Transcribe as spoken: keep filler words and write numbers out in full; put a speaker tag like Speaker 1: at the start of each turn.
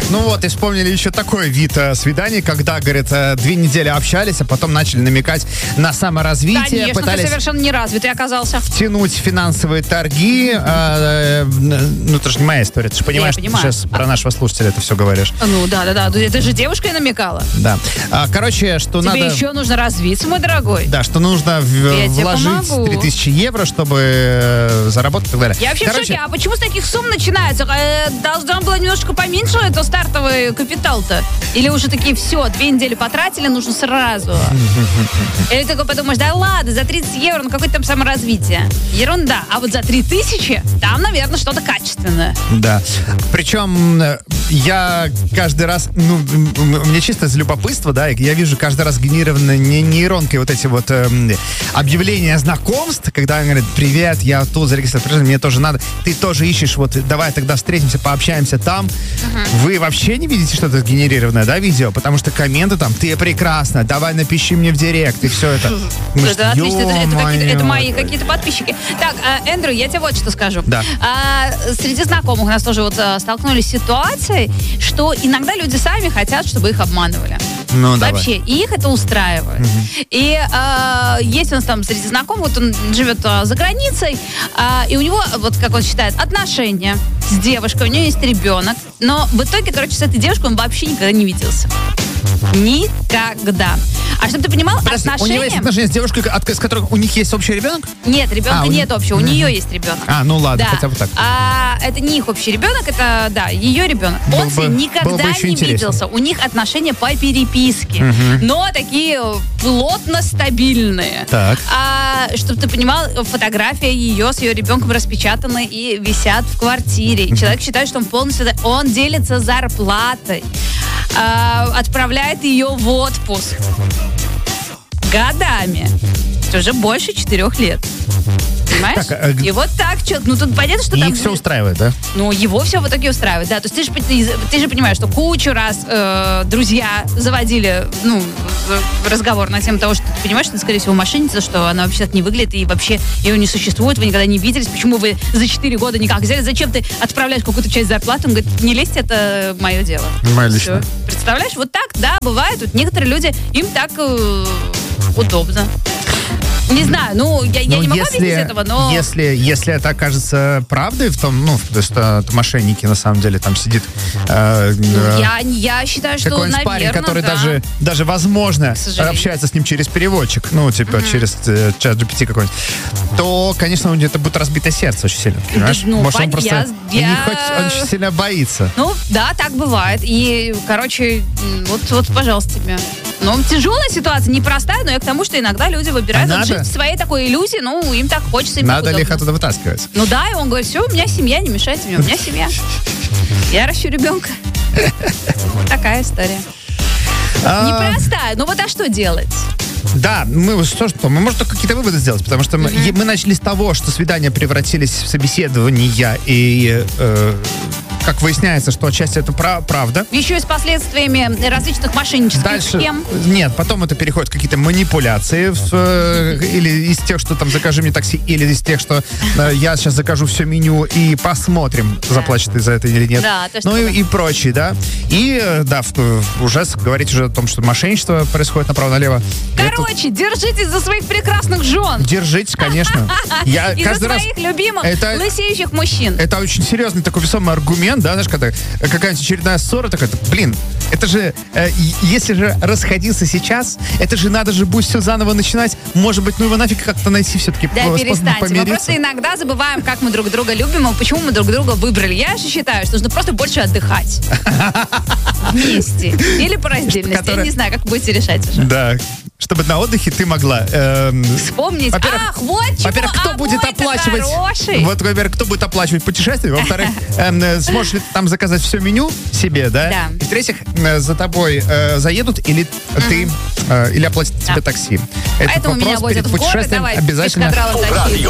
Speaker 1: Ну вот, и вспомнили еще такой вид э, свиданий, когда, говорят, э, две недели общались, а потом начали намекать на саморазвитие.
Speaker 2: Конечно,
Speaker 1: пытались
Speaker 2: ты совершенно неразвитый оказался.
Speaker 1: втянуть финансовые торги. Э, э, ну, это же не моя история, ты же понимаешь,
Speaker 2: Я
Speaker 1: что ты
Speaker 2: понимаю.
Speaker 1: сейчас про нашего слушателя это все говоришь.
Speaker 2: Ну, да-да-да, это же девушка и намекала.
Speaker 1: Да. А, короче, что
Speaker 2: Тебе
Speaker 1: надо...
Speaker 2: еще нужно развиться, мой дорогой.
Speaker 1: Да, что нужно в-
Speaker 2: Я тебе
Speaker 1: вложить
Speaker 2: помогу.
Speaker 1: три тысячи евро, чтобы э, заработать и так далее.
Speaker 2: Я вообще
Speaker 1: Короче,
Speaker 2: в шоке, а почему с таких сумм начинается? Э, должна была немножко поменьше, это стартовый капитал-то? Или уже такие, все, две недели потратили, нужно сразу? Или ты такой подумаешь, да ладно, за тридцать евро, ну какое-то там саморазвитие. Ерунда. А вот за три тысячи, там, наверное, что-то качественное.
Speaker 1: Да. Причем э, я каждый раз, ну, м- м- мне чисто из любопытства, да, я вижу каждый раз генерированные не- нейронкой вот эти вот эм, объявления знакомств, когда они говорят, привет, я тут зарегистрирован, мне тоже надо, ты тоже ищешь, вот давай тогда встретимся, пообщаемся там. Вы вообще не видите, что это генерированное, да, видео? Потому что комменты там, ты прекрасна, давай напиши мне в директ, и все это. Мы
Speaker 2: Это
Speaker 1: ж-
Speaker 2: отлично, это, это какие-то- это мои
Speaker 1: ё-моё.
Speaker 2: какие-то подписчики. Так, а, Эндрю, я тебе вот что скажу.
Speaker 1: Да.
Speaker 2: А, среди знакомых у нас тоже вот а, столкнулись с ситуацией, что иногда люди сами хотят, чтобы их обманывали.
Speaker 1: Ну, давай.
Speaker 2: Вообще, и их это устраивает. И а, есть у нас там среди знакомых, вот он живет а, за границей, а, и у него, вот как он считает, отношения с девушкой, у него есть ребенок, но в итоге, короче, с этой девушкой он вообще никогда не виделся. Никогда. А чтобы ты понимал,
Speaker 1: Подожди, у
Speaker 2: отношения...
Speaker 1: него есть отношения с девушкой, от, с которой у них есть общий ребенок?
Speaker 2: Нет, ребенка
Speaker 1: А, у
Speaker 2: нет
Speaker 1: них-
Speaker 2: общего, у нее есть ребенок.
Speaker 1: А, ну ладно,
Speaker 2: Да.
Speaker 1: хотя бы так.
Speaker 2: А это не их общий ребенок, это, да, ее ребенок.
Speaker 1: Был
Speaker 2: Он с
Speaker 1: бы-
Speaker 2: ней
Speaker 1: было бы
Speaker 2: никогда
Speaker 1: еще
Speaker 2: не
Speaker 1: интереснее.
Speaker 2: виделся. У них отношения по переписке. Но такие плотно стабильные.
Speaker 1: Так.
Speaker 2: А, чтобы ты понимал, фотография ее с ее ребенком распечатаны и висят в квартире. Человек считает, что он полностью... Он делится зарплатой. А, отправляет ее в отпуск. Годами. Уже больше четырех лет. Понимаешь?
Speaker 1: Так, а, г-
Speaker 2: И вот так, чё, ну тут понятно, что
Speaker 1: И
Speaker 2: там...
Speaker 1: их все устраивает, да?
Speaker 2: Ну, его все в итоге устраивает, да. То есть ты же, ты, ты же понимаешь, что кучу раз э, друзья заводили, ну, э, разговор на тему того, что ты понимаешь, что это, скорее всего, мошенница, что она вообще так не выглядит, и вообще ее не существует, вы никогда не виделись, почему вы за четыре года никак взяли, зачем ты отправляешь какую-то часть зарплаты? Он говорит, не лезьте, это мое дело.
Speaker 1: Моё
Speaker 2: Всё.
Speaker 1: личное.
Speaker 2: Представляешь, вот так, да, бывает. Вот некоторые люди, им так э, удобно. Не знаю, ну, я, я
Speaker 1: Ну,
Speaker 2: не могу
Speaker 1: если,
Speaker 2: объяснить этого, но...
Speaker 1: Если, если это окажется правдой в том, ну, то есть э, мошенники на самом деле там сидит э, э,
Speaker 2: Я, я считаю, что,
Speaker 1: какой-нибудь
Speaker 2: наверное,
Speaker 1: парень, который
Speaker 2: да.
Speaker 1: даже, даже возможно,
Speaker 2: сожалению.
Speaker 1: общается с ним через переводчик, ну, типа, через э, чат джи пи ти какой-нибудь, то, конечно, у него это будет разбито сердце очень сильно, понимаешь?
Speaker 2: ну,
Speaker 1: Может, он
Speaker 2: пон-
Speaker 1: просто
Speaker 2: я-
Speaker 1: и не
Speaker 2: я-
Speaker 1: хочет, он очень сильно боится.
Speaker 2: Ну, да, так бывает. И, короче, м, вот, вот, пожалуйста, тебе. Ну, тяжелая ситуация, непростая, но я к тому, что иногда люди выбирают
Speaker 1: А
Speaker 2: вот
Speaker 1: надо?
Speaker 2: жить в своей такой иллюзии, ну, им так хочется, им
Speaker 1: Надо
Speaker 2: так
Speaker 1: ли их
Speaker 2: удобно.
Speaker 1: оттуда вытаскивать?
Speaker 2: Ну да, и он говорит, все, у меня семья, не мешайте мне, у меня семья. Я ращу ребенка. Такая история.
Speaker 1: А,
Speaker 2: Непростая. Ну вот а что делать?
Speaker 1: Да, мы что, что, мы можем только какие-то выводы сделать, потому что мы, е- мы начали с того, что свидания превратились в собеседования, и э, как выясняется, что отчасти это пра- правда.
Speaker 2: Еще и с последствиями различных мошеннических
Speaker 1: Дальше,
Speaker 2: схем.
Speaker 1: нет, потом это переходит в какие-то манипуляции, в, э, или из тех, что там закажи мне такси, или из тех, что э, я сейчас закажу все меню и посмотрим, заплатит ты за это или нет.
Speaker 2: Да, то, что
Speaker 1: ну
Speaker 2: было.
Speaker 1: и, и прочее, да. И э, да, в- в- уже с- говорить уже о том, что мошенничество происходит направо-налево. Это-
Speaker 2: Короче, держитесь за своих прекрасных жен.
Speaker 1: Держитесь, конечно. Я
Speaker 2: И за
Speaker 1: каждый раз...
Speaker 2: своих любимых
Speaker 1: это-
Speaker 2: лысеющих мужчин.
Speaker 1: Это очень серьезный такой весомый аргумент, да, знаешь, когда какая-нибудь очередная ссора, такая, блин, это же, э, и- если же расходиться сейчас, это же надо же будет все заново начинать, может быть, ну его нафиг как-то найти все-таки
Speaker 2: Да,
Speaker 1: способ
Speaker 2: перестаньте. Мы
Speaker 1: помириться.
Speaker 2: просто иногда забываем, как мы друг друга любим и почему мы друг друга выбрали. Я же считаю, что нужно просто больше отдыхать. Вместе. Или по раздельности. Я
Speaker 1: Которая-
Speaker 2: не знаю, как будете решать уже.
Speaker 1: Да, чтобы на отдыхе ты могла... эм,
Speaker 2: Вспомнить.
Speaker 1: Во-первых,
Speaker 2: Ах, вот чего.
Speaker 1: Во-первых, кто
Speaker 2: а
Speaker 1: будет
Speaker 2: мой-то
Speaker 1: оплачивать?
Speaker 2: хороший.
Speaker 1: Вот, во-первых, кто будет оплачивать путешествие? Во-вторых, эм, э, сможешь ли ты там заказать все меню себе, да?
Speaker 2: Да.
Speaker 1: И в-третьих, э, за тобой э, заедут или ты э, или оплатят тебе такси. Этот
Speaker 2: Поэтому меня
Speaker 1: вопрос
Speaker 2: возят
Speaker 1: перед
Speaker 2: в горы,
Speaker 1: путешествием
Speaker 2: давай,
Speaker 1: обязательно.
Speaker 2: эскадралом такие.